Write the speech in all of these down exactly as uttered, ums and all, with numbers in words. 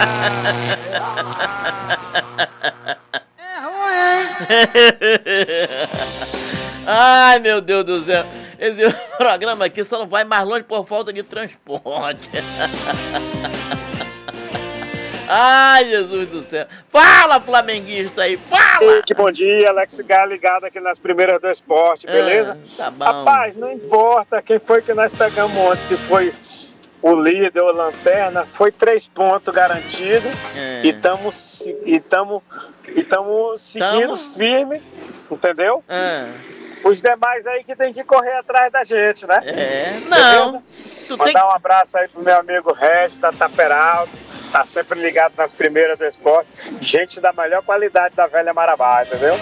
É ruim, hein? Ai, meu Deus do céu. Esse programa aqui só não vai mais longe por falta de transporte. Ai, Jesus do céu. Fala, flamenguista aí, fala! Que bom dia, Alex Gá ligado aqui nas primeiras do esporte, beleza? Ah, tá bom. Rapaz, não importa quem foi que nós pegamos ontem, se foi o líder ou a lanterna, foi três pontos garantidos É. e estamos e tamo, e tamo seguindo Tamo? firme, entendeu? Ah, Os demais aí que tem que correr atrás da gente, né? é, não. Beleza? Tu tem Mandar um abraço aí pro meu amigo Regis da Taperaldo, tá sempre ligado nas primeiras do esporte. Gente da melhor qualidade da velha Marabá, entendeu?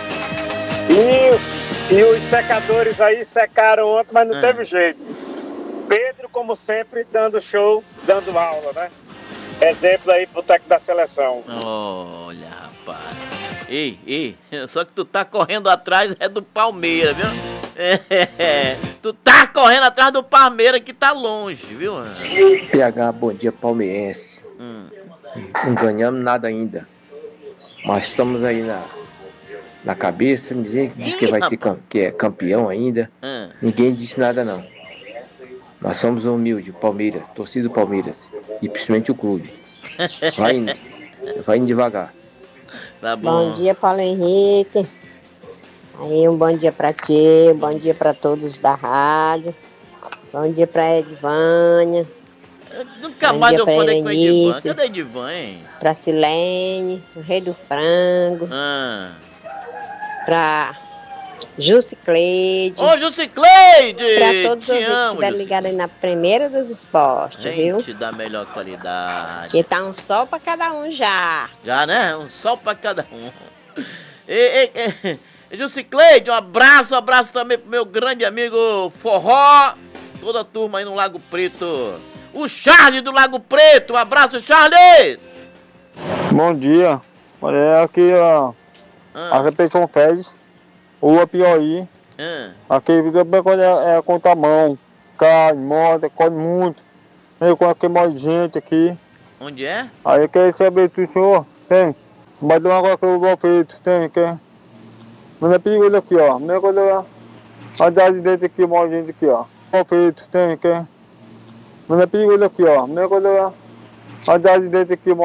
E, e os secadores aí secaram ontem, mas não Ah. teve jeito. Pedro, como sempre, dando show, dando aula, né? Exemplo aí pro técnico da seleção. Olha, rapaz. Ei, ei, só que tu tá correndo atrás é do Palmeiras, viu? É, tu tá correndo atrás do Palmeiras que tá longe, viu? P H, bom dia, palmeirense. Hum. Não ganhamos nada ainda, mas estamos aí na, na cabeça. Ninguém diz que Ih, vai ser rapaz. cam- que é campeão ainda. Ah. Ninguém disse nada não. Nós somos humildes, Palmeiras, torcida do Palmeiras e principalmente o clube. Vai indo, vai indo devagar. Tá bom. Bom dia, Paulo Henrique. Aí, um bom dia pra ti, um bom dia pra todos da rádio. Bom dia pra Edvânia, Eu Nunca Bom mais dia eu pra falei com a Edivan. Erenice. Cadê a Edivan, hein? pra Silene, o Rei do Frango, Ah. pra Jucicleide, Ô, Jucicleide! pra todos os Te ouvintes que amo, estiverem ligados aí na primeira dos esportes, viu? Gente da melhor qualidade. Que tá um sol pra cada um já. Já, né? Um sol pra cada um. E, e, e, Jucicleide, um abraço, um abraço também pro meu grande amigo Forró. Toda a turma aí no Lago Preto. O Charles do Lago Preto, um abraço, Charles! Bom dia. Olha, aqui ó, a Ah, repetição Fez, Rua Piauí. ah, Aqui fica bem quando é, é conta mão, cai, morta, corre muito. Eu com aqui mais gente aqui. onde é? Aí quer saber do senhor? Tem. Vai dar uma coisa que eu vou feito. Tem, quer? Mas é perigoso aqui, ó. Minha coisa é a de dentro aqui, mais gente aqui, ó. Vou feito. Tem, quer? Mas é perigoso aqui, ó. Minha coisa é a de dentro aqui,